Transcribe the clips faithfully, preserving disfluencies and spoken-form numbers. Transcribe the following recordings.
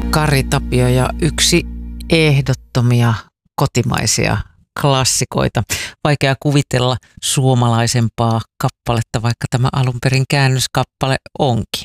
Kari Tapio ja yksi ehdottomia kotimaisia klassikoita. Vaikea kuvitella suomalaisempaa kappaletta, vaikka tämä alun perin käännöskappale onkin.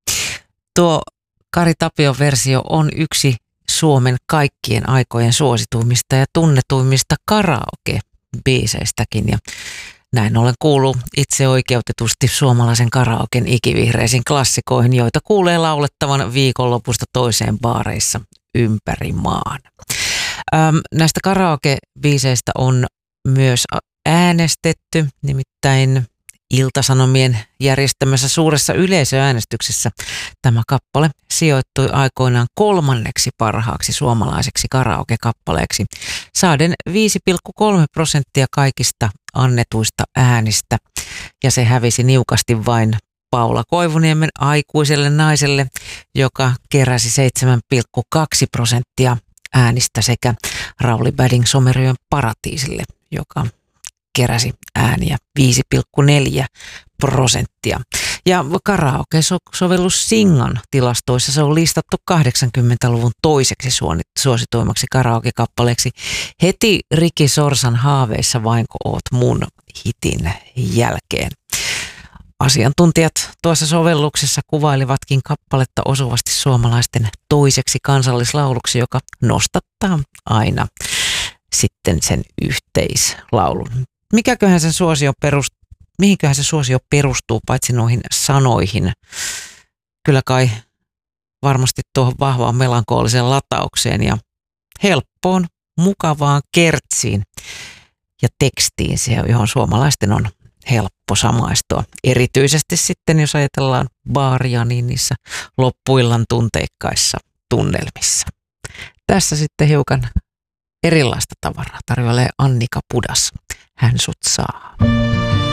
Tuo Kari Tapion versio on yksi Suomen kaikkien aikojen suosituimmista ja tunnetuimmista karaoke-biiseistäkin. Ja näin ollen kuuluu itse oikeutetusti suomalaisen karaoken ikivihreisiin klassikoihin, joita kuulee laulettavan viikonlopusta toiseen baareissa ympäri maan. Ähm, näistä karaoke-biiseistä on myös äänestetty, nimittäin Ilta-Sanomien järjestämässä suuressa yleisöäänestyksessä tämä kappale sijoittui aikoinaan kolmanneksi parhaaksi suomalaiseksi karaoke-kappaleeksi, saaden viisi pilkku kolme prosenttia kaikista annetuista äänistä, ja se hävisi niukasti vain Paula Koivuniemen Aikuiselle naiselle, joka keräsi seitsemän pilkku kaksi prosenttia äänistä, sekä Rauli Bading Someriyön Paratiisille, joka keräsi ääniä viisi pilkku neljä prosenttia. Ja karaoke-sovellus Singan tilastoissa se on listattu kahdeksankymmentäluvun toiseksi suosituimmaksi karaoke-kappaleeksi heti Riki Sorsan Haaveissa vainko oot mun hitin jälkeen. Asiantuntijat tuossa sovelluksessa kuvailivatkin kappaletta osuvasti suomalaisten toiseksi kansallislauluksi, joka nostattaa aina sitten sen yhteislaulun. Mikäköhän sen suosio perustuu, mihinköhän se suosio perustuu paitsi noihin sanoihin? Kyllä kai varmasti tuohon vahvaan melankooliseen lataukseen ja helppoon, mukavaan kertsiin ja tekstiin, johon suomalaisten on helppo samaistua. Erityisesti sitten, jos ajatellaan baaria, niin niissä loppuillan tunteikkaissa tunnelmissa. Tässä sitten hiukan erilaista tavaraa tarjoilee Annika Pudas. Hän sut saa.